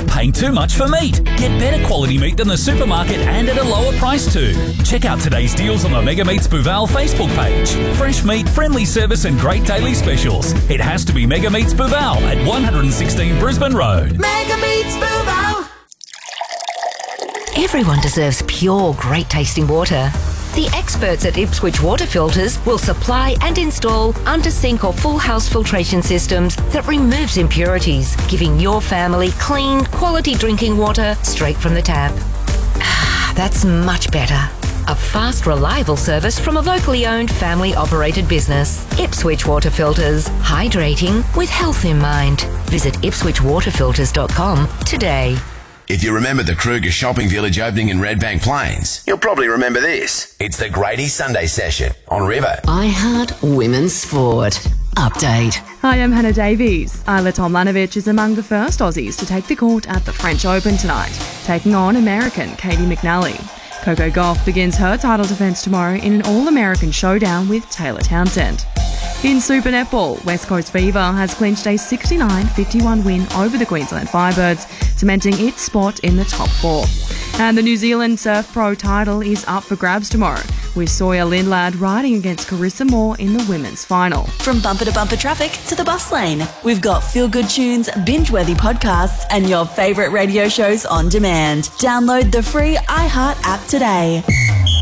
paying too much for meat. Get better quality meat than the supermarket and at a lower price too. Check out today's deals on the Mega Meats Bouval Facebook page. Fresh meat, friendly service and great daily specials. It has to be Mega Meats Bouval at 116 Brisbane Road. Mega Meats Bouval. Everyone deserves pure, great-tasting water. The experts at Ipswich Water Filters will supply and install under-sink or full-house filtration systems that removes impurities, giving your family clean, quality drinking water straight from the tap. That's much better. A fast, reliable service from a locally owned, family-operated business. Ipswich Water Filters. Hydrating with health in mind. Visit ipswichwaterfilters.com today. If you remember the Kruger Shopping Village opening in Redbank Plains, you'll probably remember this. It's the Grady Sunday Session on River. iHeart Women's Sport. Update. Hi, I'm Hannah Davies. Isla Tomljanovic is among the first Aussies to take the court at the French Open tonight, taking on American Katie McNally. Coco Gauff begins her title defence tomorrow in an All-American showdown with Taylor Townsend. In Super Netball, West Coast Fever has clinched a 69-51 win over the Queensland Firebirds, cementing its spot in the top four. And the New Zealand Surf Pro title is up for grabs tomorrow, with Sawyer Lindlad riding against Carissa Moore in the women's final. From bumper to bumper traffic to the bus lane, we've got feel-good tunes, binge-worthy podcasts, and your favourite radio shows on demand. Download the free iHeart app today.